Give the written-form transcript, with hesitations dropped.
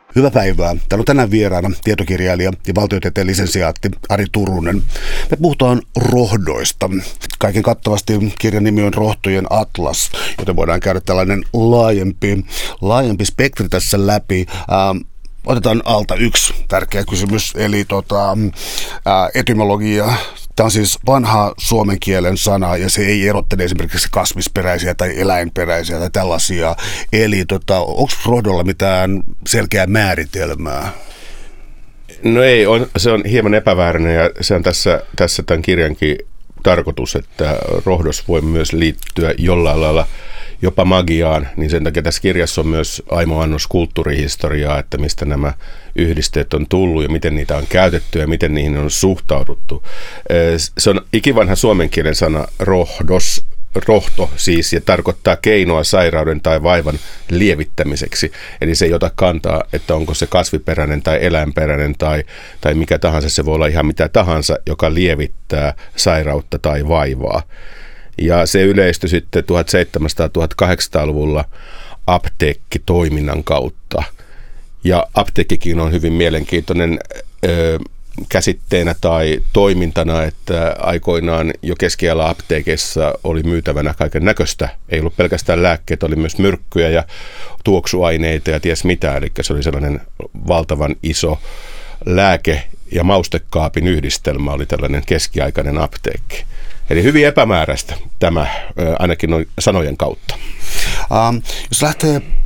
Hyvää päivää. Täällä on tänään vieraana tietokirjailija ja valtiotieteen lisensiaatti Ari Turunen. Me puhutaan rohdoista. Kaiken kattavasti kirjan nimi on Rohtojen atlas, joten voidaan käydä tällainen laajempi spektri tässä läpi. Otetaan alta yksi tärkeä kysymys, eli etymologia. Tämä on siis vanha suomen kielen sana, ja se ei erottele esimerkiksi kasvisperäisiä tai eläinperäisiä tai tällaisia. Eli onko rohdolla mitään selkeää määritelmää? No ei, se on hieman epäväärinen, ja se on tässä tämän kirjankin tarkoitus, että rohdos voi myös liittyä jollain lailla jopa magiaan, niin sen takia tässä kirjassa on myös aimo annos kulttuurihistoriaa, että mistä nämä yhdisteet on tullut ja miten niitä on käytetty ja miten niihin on suhtauduttu. Se on ikivanha suomen kielen sana rohto siis, ja tarkoittaa keinoa sairauden tai vaivan lievittämiseksi. Eli se ei ota kantaa, että onko se kasviperäinen tai eläinperäinen tai mikä tahansa, se voi olla ihan mitä tahansa, joka lievittää sairautta tai vaivaa. Ja se yleistyi sitten 1700-1800-luvulla apteekkitoiminnan kautta. Ja apteekkikin on hyvin mielenkiintoinen käsitteenä tai toimintana, että aikoinaan jo keskiajalla apteekissa oli myytävänä kaiken näköistä. Ei ollut pelkästään lääkkeitä, oli myös myrkkyjä ja tuoksuaineita ja ties mitä. Eli se oli sellainen valtavan iso lääke- ja maustekaapin yhdistelmä, oli tällainen keskiaikainen apteekki. Eli hyvin epämääräistä tämä, ainakin noin sanojen kautta. Jos lähtee